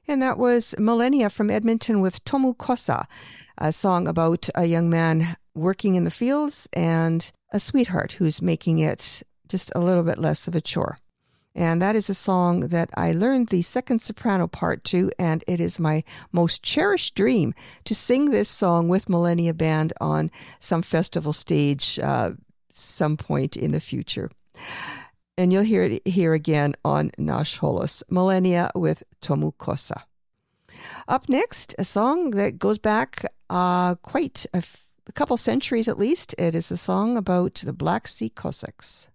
And that was Millennia from Edmonton with Tomu Kosa, a song about a young man working in the fields and a sweetheart who's making it just a little bit less of a chore. And that is a song that I learned the second soprano part to, and it is my most cherished dream to sing this song with Millennia Band on some festival stage some point in the future. And you'll hear it here again on Nash Holos, Millennia with Tomu Kosa. Up next, a song that goes back quite a couple centuries at least. It is a song about the Black Sea Cossacks.